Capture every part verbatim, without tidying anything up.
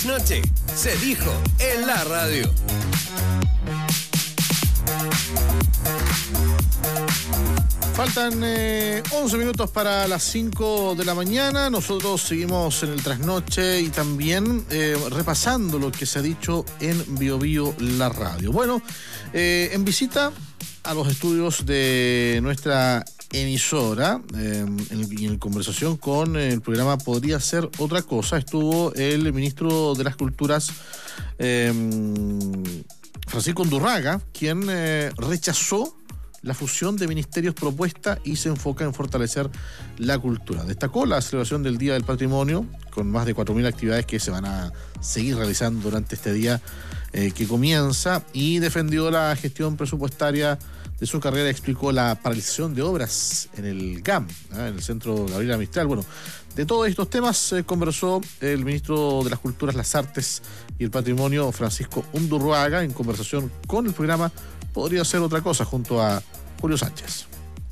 Noche se dijo en la radio. Faltan eh, once minutos para las cinco de la mañana. Nosotros seguimos en el trasnoche y también eh, repasando lo que se ha dicho en Bio Bio la radio. Bueno, eh, en visita a los estudios de nuestra emisora, eh, en, en conversación con el programa Podría Ser Otra Cosa, estuvo el ministro de las Culturas, eh, Francisco Undurraga, quien eh, rechazó la fusión de ministerios propuesta y se enfoca en fortalecer la cultura. Destacó la celebración del Día del Patrimonio, con más de cuatro mil actividades que se van a seguir realizando durante este día eh, que comienza, y defendió la gestión presupuestaria de su carrera. Explicó la paralización de obras en el G A M, ¿eh? en el Centro Gabriela Mistral. Bueno, de todos estos temas eh, conversó el ministro de las Culturas, las Artes y el Patrimonio, Francisco Undurraga, en conversación con el programa Podría Ser Otra Cosa, junto a Julio Sánchez.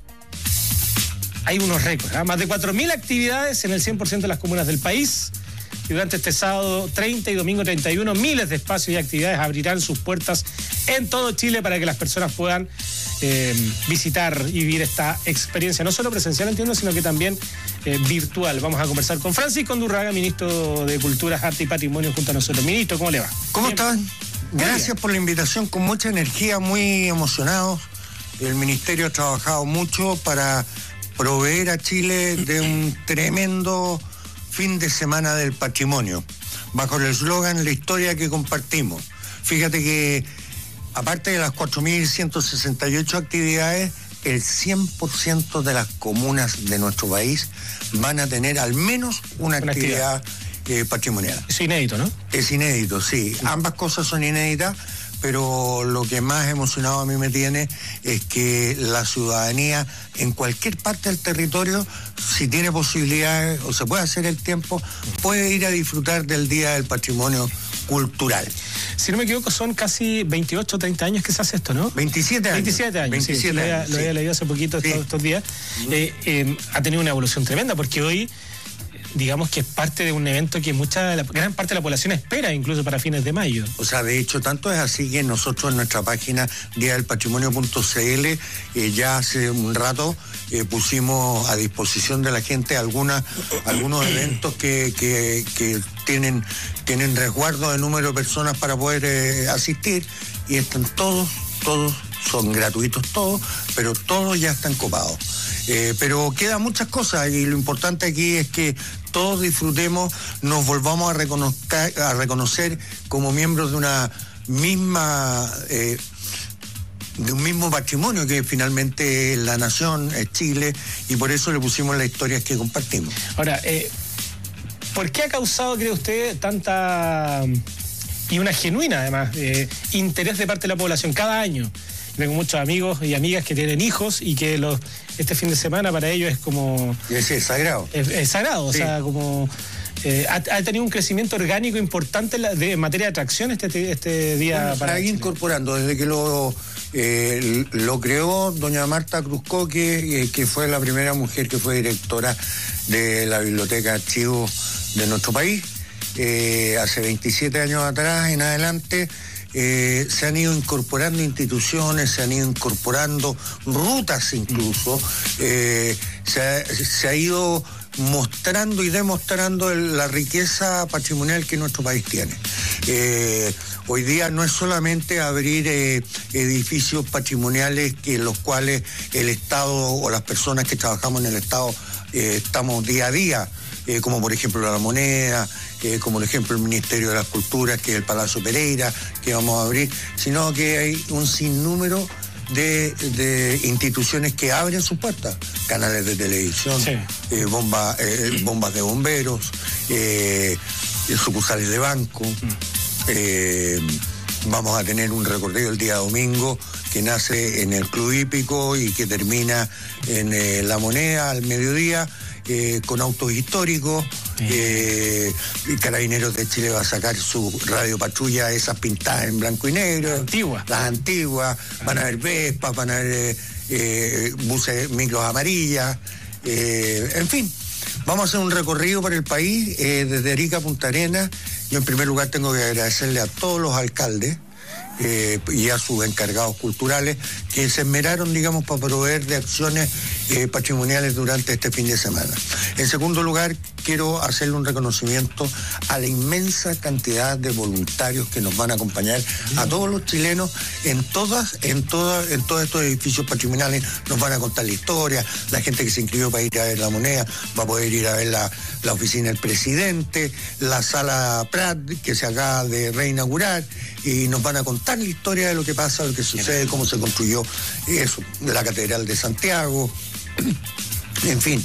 Hay unos récords, ¿eh? Más de cuatro mil actividades en el cien por ciento de las comunas del país. Y durante este sábado treinta y domingo treinta y uno, miles de espacios y actividades abrirán sus puertas en todo Chile para que las personas puedan eh, visitar y vivir esta experiencia, no solo presencial, entiendo, sino que también eh, virtual. Vamos a conversar con Francisco Undurraga, ministro de Culturas, Arte y Patrimonio, junto a nosotros. Ministro, ¿cómo le va? ¿Cómo están? Gracias por la invitación, con mucha energía, muy emocionados. El ministerio ha trabajado mucho para proveer a Chile de un tremendo fin de semana del patrimonio, bajo el eslogan La historia que compartimos. Fíjate que, aparte de las cuatro mil ciento sesenta y ocho actividades, el cien por ciento de las comunas de nuestro país van a tener al menos una, una actividad, actividad. Eh, patrimonial. Es inédito, ¿no? Es inédito, sí. Ambas cosas son inéditas, pero lo que más emocionado a mí me tiene es que la ciudadanía en cualquier parte del territorio, si tiene posibilidades o se puede hacer el tiempo, puede ir a disfrutar del Día del Patrimonio Cultural. Si no me equivoco, son casi veintiocho o treinta años que se hace esto, ¿no? veintisiete años. veintisiete años, veintisiete sí, años, lo había, sí. lo había leído hace poquito, sí. estos, estos días. Eh, eh, ha tenido una evolución tremenda, porque hoy, digamos que es parte de un evento que mucha, la gran parte de la población espera, incluso para fines de mayo. O sea, de hecho, tanto es así que nosotros en nuestra página día del patrimonio punto c l eh, ya hace un rato eh, pusimos a disposición de la gente alguna, algunos eventos que, que, que tienen, tienen resguardo de número de personas para poder eh, asistir, y están todos, todos, son gratuitos todos, pero todos ya están copados. Eh, pero quedan muchas cosas, y lo importante aquí es que todos disfrutemos, nos volvamos a reconocer, a reconocer como miembros de una misma, eh, de un mismo patrimonio que finalmente es la nación, es Chile, y por eso le pusimos las historias que compartimos. Ahora, eh, ¿por qué ha causado, cree usted, tanta, y una genuina además, eh, interés de parte de la población cada año? Tengo muchos amigos y amigas que tienen hijos y que los este fin de semana para ellos es como... Es, es sagrado. Es, es sagrado, sí. O sea, como... Eh, ha, ha tenido un crecimiento orgánico importante en, la, de, en materia de atracción este, este día. Bueno, para ir incorporando, desde que lo, eh, lo creó doña Marta Cruzcoque, eh, que fue la primera mujer que fue directora de la Biblioteca Archivo de nuestro país, eh, hace veintisiete años atrás en adelante. Eh, se han ido incorporando instituciones, se han ido incorporando rutas incluso, eh, se, ha, se ha ido mostrando y demostrando el, la riqueza patrimonial que nuestro país tiene. Eh, hoy día no es solamente abrir eh, edificios patrimoniales que en los cuales el Estado o las personas que trabajamos en el Estado eh, estamos día a día, eh, como por ejemplo la Moneda, eh, como por ejemplo el Ministerio de las Culturas, que es el Palacio Pereira, que vamos a abrir, sino que hay un sinnúmero de, de instituciones que abren sus puertas, canales de televisión, sí. eh, bomba, eh, bombas de bomberos, eh, sucursales de banco. Mm. Eh, vamos a tener un recorrido el día domingo que nace en el Club Hípico y que termina en eh, La Moneda al mediodía, eh, con autos históricos. Eh, y Carabineros de Chile va a sacar su radio patrulla, esas pintadas en blanco y negro, las antiguas, las antiguas. Van a haber Vespas, van a haber eh, buses, micros amarillas, eh, en fin, vamos a hacer un recorrido por el país, eh, desde Arica a Punta Arenas, Yo en primer lugar tengo que agradecerle a todos los alcaldes eh, y a sus encargados culturales que se esmeraron, digamos, para proveer de acciones eh, patrimoniales durante este fin de semana. En segundo lugar, quiero hacerle un reconocimiento a la inmensa cantidad de voluntarios que nos van a acompañar, a todos los chilenos en todas, en todas, en todos estos edificios patrimoniales. Nos van a contar la historia, la gente que se inscribió para ir a ver la moneda va a poder ir a ver la, la oficina del presidente, la sala Prat que se acaba de reinaugurar, y nos van a contar la historia de lo que pasa, lo que sucede, cómo se construyó eso, la Catedral de Santiago. En fin,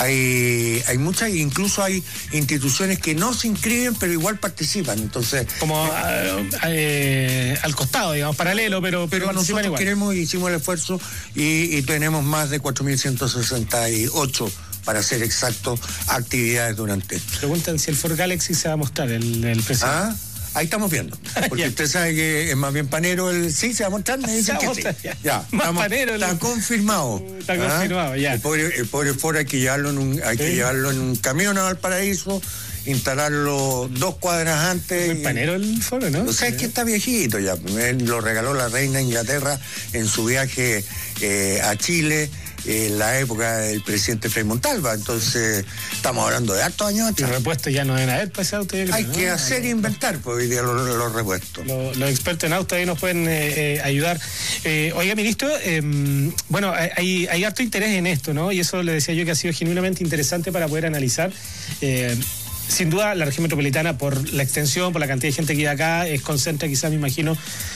hay, hay muchas, incluso hay instituciones que no se inscriben, pero igual participan. Entonces, como eh, eh, al costado, digamos, paralelo, pero, pero, pero nosotros igual. queremos, hicimos el esfuerzo y, y tenemos más de cuatro mil ciento sesenta y ocho, para ser exactos, actividades durante esto. Preguntan si el Ford Galaxy se va a mostrar, el, el presidente. ¿Ah? Ahí estamos viendo, porque usted sabe que es más bien panero el... Sí, se va a mostrar, me dicen que sí. Ya, ya más estamos, panero, está el... confirmado. Está ¿Ah? confirmado, ya. El pobre, el pobre Ford hay que llevarlo en un, hay ¿Sí? que llevarlo en un camión a Valparaíso, instalarlo dos cuadras antes. ¿Es panero el Ford, no? O sea, es que está viejito ya. Él lo regaló la reina de Inglaterra en su viaje eh, a Chile, en la época del presidente Frei Montalva. Entonces estamos hablando de hartos años atrás. Los repuestos ya no deben haber pasado, usted creo, hay ¿no? que hacer e inventar, pues hoy día los, los repuestos. Los, los expertos en auto ahí nos pueden eh, eh, ayudar. Eh, oiga, ministro, eh, bueno, hay, hay harto interés en esto, ¿no? Y eso le decía yo que ha sido genuinamente interesante para poder analizar. Eh, Sin duda, la región metropolitana, por la extensión, por la cantidad de gente que hay acá, es concentra quizás, me imagino,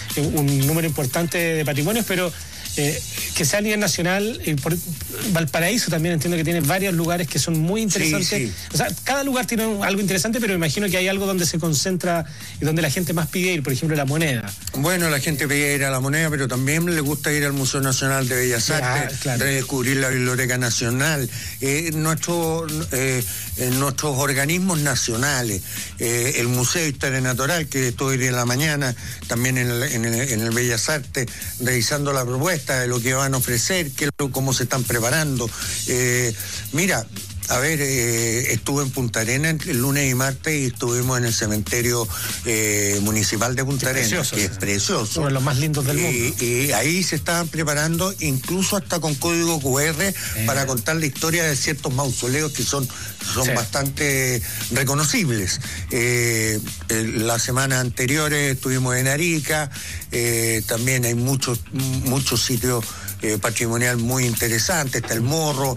un número importante de patrimonios, pero eh, que sea a nivel nacional, eh, por, Valparaíso también entiendo que tiene varios lugares que son muy interesantes. Sí, sí. O sea, cada lugar tiene un, algo interesante, pero me imagino que hay algo donde se concentra y donde la gente más pide ir, por ejemplo, la Moneda. Bueno, la gente pide ir a la Moneda, pero también le gusta ir al Museo Nacional de Bellas Artes, ah, claro. redescubrir la Biblioteca Nacional, eh, nuestro, eh, nuestros organismos nacionales, eh, el Museo de Historia Natural, que estoy hoy en la mañana, también en el, en el, en el Bellas Artes, revisando la propuesta de lo que van a ofrecer, qué, cómo se están preparando. Eh, mira, a ver, eh, estuve en Punta Arenas el lunes y martes y estuvimos en el cementerio eh, municipal de Punta Arenas, precioso, que es precioso. Uno de los más lindos del y, mundo. Y ahí se estaban preparando, incluso hasta con código cu erre, eh. para contar la historia de ciertos mausoleos que son, son sí. bastante reconocibles. Eh, la semana anterior estuvimos en Arica, eh, también hay muchos, muchos sitios Eh, patrimonial muy interesante, está el Morro,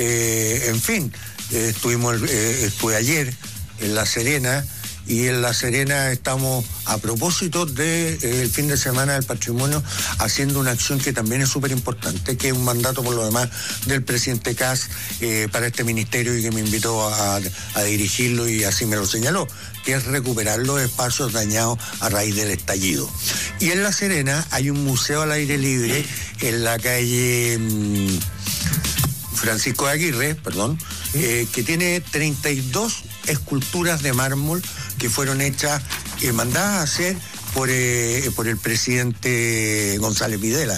eh, en fin, eh, estuvimos, eh, estuve ayer en La Serena, y en La Serena estamos, a propósito del de, eh, fin de semana del patrimonio, haciendo una acción que también es súper importante, que es un mandato por lo demás del presidente Kast eh, para este ministerio, y que me invitó a, a dirigirlo, y así me lo señaló, que es recuperar los espacios dañados a raíz del estallido. Y en La Serena hay un museo al aire libre en la calle mmm, Francisco de Aguirre, perdón, eh, que tiene treinta y dos esculturas de mármol que fueron hechas y eh, mandadas a hacer por, eh, por el presidente González Videla.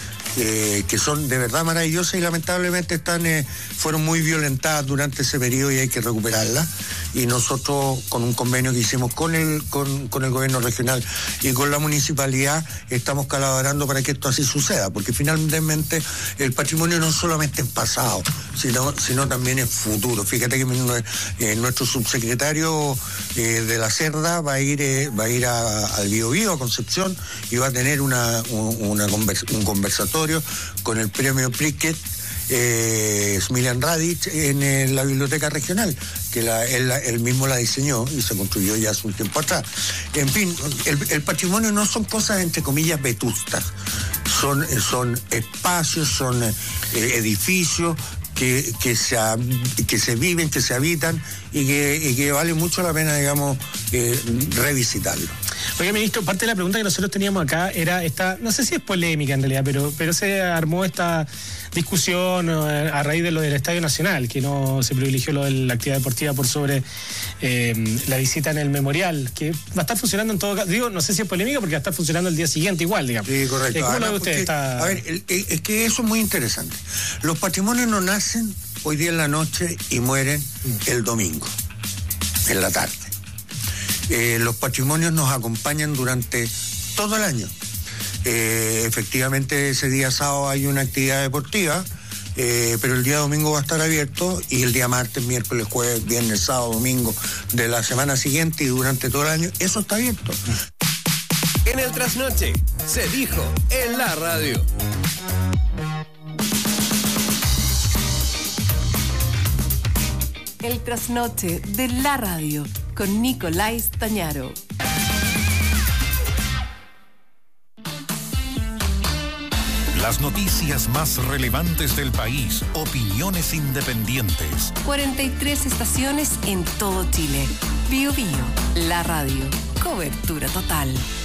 Eh, que son de verdad maravillosas y lamentablemente están eh, fueron muy violentadas durante ese periodo y hay que recuperarlas, y nosotros con un convenio que hicimos con el con, con el gobierno regional y con la municipalidad estamos colaborando para que esto así suceda, porque finalmente el patrimonio no solamente es pasado, sino, sino también es futuro. Fíjate que eh, nuestro subsecretario eh, de la Cerda va a ir eh, va a ir a, al Biobío, a Concepción, y va a tener una, una convers- un conversatorio con el premio Pritzker eh, Smiljan Radic en, en la biblioteca regional, que la, él, él mismo la diseñó y se construyó ya hace un tiempo atrás. En fin, el, el patrimonio no son cosas entre comillas vetustas, son, son espacios, son eh, edificios que, que, se, que se viven, que se habitan, y que, y que vale mucho la pena, digamos, eh, revisitarlo. Oiga, ministro, parte de la pregunta que nosotros teníamos acá era esta, no sé si es polémica en realidad, pero, pero se armó esta discusión a raíz de lo del Estadio Nacional, que no se privilegió lo de la actividad deportiva por sobre eh, la visita en el Memorial, que va a estar funcionando en todo caso. Digo, no sé si es polémica porque va a estar funcionando el día siguiente igual, digamos. Sí, correcto. Eh, ¿Cómo Ahora, lo ve usted? Porque, Está... A ver, el, el, es que eso es muy interesante. Los patrimonios no nacen hoy día en la noche y mueren mm. el domingo, en la tarde. eh, los patrimonios nos acompañan durante todo el año. Eh, efectivamente, ese día sábado hay una actividad deportiva, eh, pero el día domingo va a estar abierto y el día martes, miércoles, jueves, viernes, sábado, domingo de la semana siguiente y durante todo el año, eso está abierto. En el trasnoche, se dijo en la radio. El trasnoche de la radio con Nicolás Tañaro. Las noticias más relevantes del país, opiniones independientes. cuarenta y tres estaciones en todo Chile. Bio Bio, la radio, cobertura total.